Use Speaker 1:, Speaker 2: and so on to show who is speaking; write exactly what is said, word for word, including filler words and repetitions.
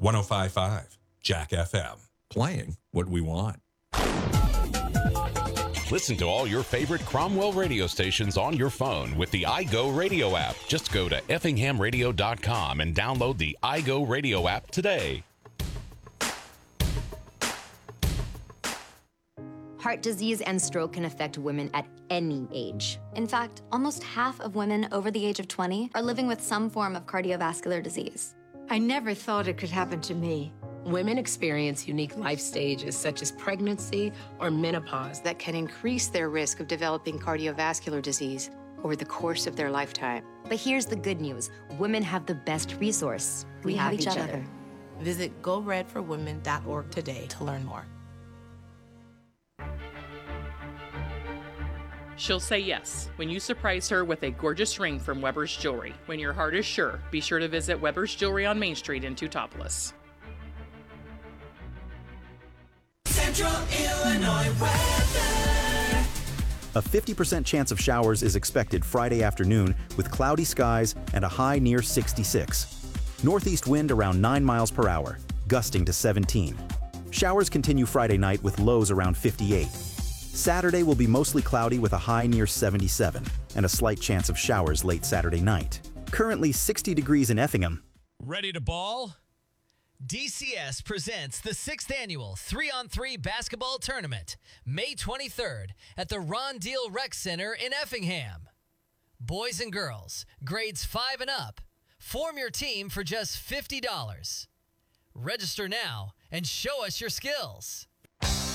Speaker 1: one oh five point five Jack F M.
Speaker 2: Playing what we want.
Speaker 3: Listen to all your favorite Cromwell radio stations on your phone with the iGo Radio app. Just go to effingham radio dot com and download the iGo Radio app today.
Speaker 4: Heart disease and stroke can affect women at any age.
Speaker 5: In fact, almost half of women over the age of twenty are living with some form of cardiovascular disease.
Speaker 6: I never thought it could happen to me.
Speaker 7: Women experience unique life stages such as pregnancy or menopause that can increase their risk of developing cardiovascular disease over the course of their lifetime.
Speaker 4: But here's the good news. Women have the best resource.
Speaker 5: We, we have, have each other. other.
Speaker 8: Visit go red for women dot org today to learn more.
Speaker 9: She'll say yes when you surprise her with a gorgeous ring from Weber's Jewelry. When your heart is sure, be sure to visit Weber's Jewelry on Main Street in Teutopolis.
Speaker 10: Central Illinois weather.
Speaker 11: A fifty percent chance of showers is expected Friday afternoon with cloudy skies and a high near sixty-six. Northeast wind around nine miles per hour, gusting to seventeen. Showers continue Friday night with lows around fifty-eight. Saturday will be mostly cloudy with a high near seventy-seven and a slight chance of showers late Saturday night. Currently sixty degrees in Effingham.
Speaker 12: Ready to ball? D C S presents the sixth annual three on three basketball tournament, May twenty-third at the Ron Deal Rec Center in Effingham. Boys and girls, grades five and up, form your team for just fifty dollars. Register now and show us your skills.